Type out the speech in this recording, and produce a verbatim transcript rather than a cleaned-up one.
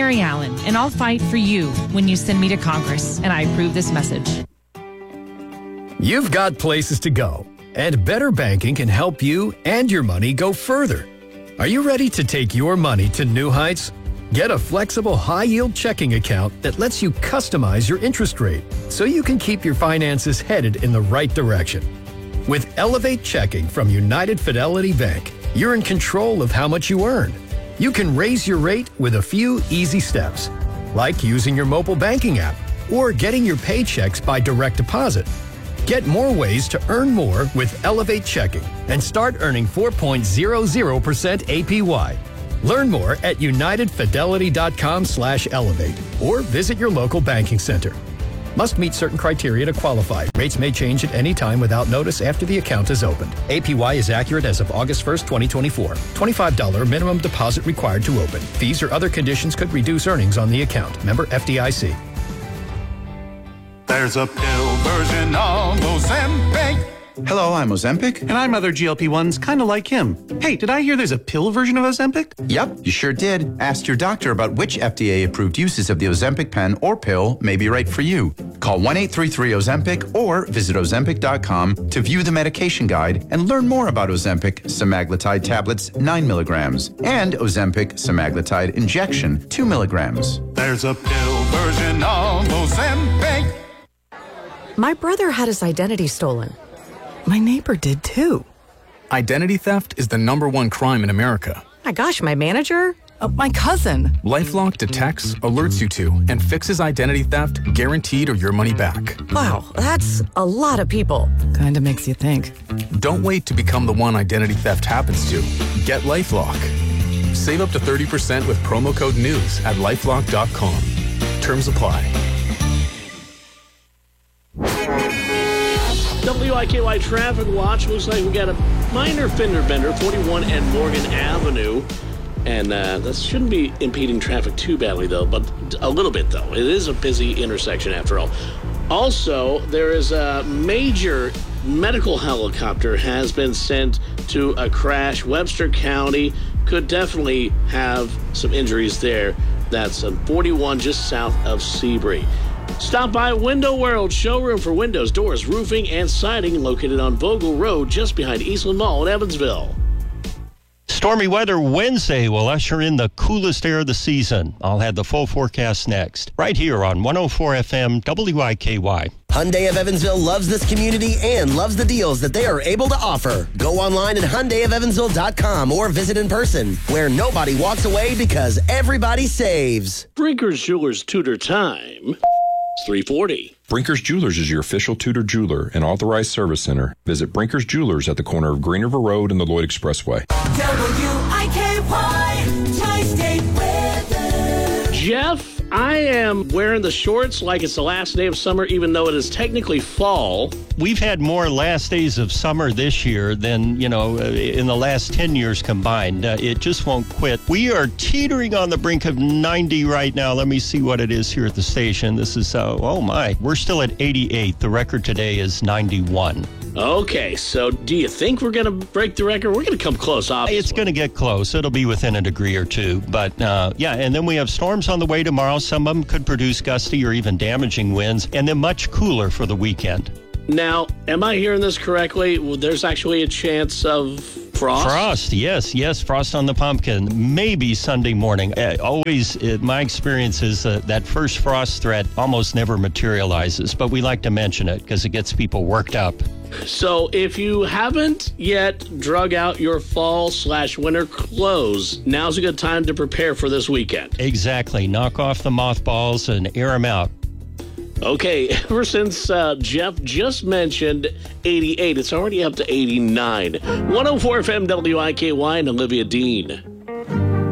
Mary Allen, and I'll fight for you when you send me to Congress, and I approve this message. You've got places to go, and Better Banking can help you and your money go further. Are you ready to take your money to new heights? Get a flexible, high-yield checking account that lets you customize your interest rate so you can keep your finances headed in the right direction. With Elevate Checking from United Fidelity Bank, you're in control of how much you earn. You can raise your rate with a few easy steps, like using your mobile banking app or getting your paychecks by direct deposit. Get more ways to earn more with Elevate Checking and start earning four point zero zero percent A P Y. Learn more at unitedfidelity.com slash elevate or visit your local banking center. Must meet certain criteria to qualify. Rates may change at any time without notice after the account is opened. A P Y is accurate as of August first, twenty twenty-four. twenty-five dollars minimum deposit required to open. Fees or other conditions could reduce earnings on the account. Member F D I C. There's a pill version of Ozempic. Hello, I'm Ozempic. And I'm other G L P ones kind of like him. Hey, did I hear there's a pill version of Ozempic? Yep, you sure did. Ask your doctor about which F D A-approved uses of the Ozempic pen or pill may be right for you. Call one eight three three Ozempic or visit ozempic dot com to view the medication guide and learn more about Ozempic semaglutide tablets nine milligrams and Ozempic semaglutide injection two milligrams. There's a pill version of Ozempic. My brother had his identity stolen. My neighbor did too. Identity theft is the number one crime in America. My gosh, my manager? Uh, my cousin. LifeLock detects, alerts you to, and fixes identity theft, guaranteed or your money back. Wow, that's a lot of people. Kinda makes you think. Don't wait to become the one identity theft happens to. Get LifeLock. Save up to thirty percent with promo code NEWS at lifelock dot com. Terms apply. W I K Y Traffic Watch. Looks like we got a minor fender bender, forty-one and Morgan Avenue. And uh, that shouldn't be impeding traffic too badly, though, but a little bit, though. It is a busy intersection, after all. Also, there is a major medical helicopter has been sent to a crash. Webster County could definitely have some injuries there. That's on forty-one just south of Seabury. Stop by Window World, showroom for windows, doors, roofing, and siding, located on Vogel Road, just behind Eastland Mall in Evansville. Stormy weather Wednesday will usher in the coolest air of the season. I'll have the full forecast next, right here on one oh four F M W I K Y. Hyundai of Evansville loves this community and loves the deals that they are able to offer. Go online at hyundai of evansville dot com or visit in person, where nobody walks away because everybody saves. Brinker's Jewelers Tudor time. three forty. Brinker's Jewelers is your official Tudor jeweler and authorized service center. Visit Brinker's Jewelers at the corner of Green River Road and the Lloyd Expressway. W I K Y, Tri-State Weather. Jeff, I am wearing the shorts like it's the last day of summer, even though it is technically fall. We've had more last days of summer this year than, you know, in the last ten years combined. Uh, it just won't quit. We are teetering on the brink of ninety right now. Let me see what it is here at the station. This is, uh, oh my, we're still at eighty-eight. The record today is ninety-one. Okay, so do you think we're going to break the record? We're going to come close, obviously. It's going to get close. It'll be within a degree or two. But, uh, yeah, and then we have storms on the way tomorrow. Some of them could produce gusty or even damaging winds, and then much cooler for the weekend. Now, am I hearing this correctly? Well, there's actually a chance of frost? Frost, yes, yes, frost on the pumpkin. Maybe Sunday morning. Uh, always, uh, my experience is uh, that first frost threat almost never materializes, but we like to mention it because it gets people worked up. So if you haven't yet drug out your fall slash winter clothes, now's a good time to prepare for this weekend. Exactly. Knock off the mothballs and air them out. Okay, ever since uh, Jeff just mentioned eighty-eight, it's already up to eighty-nine. one oh four F M W I K Y and Olivia Dean.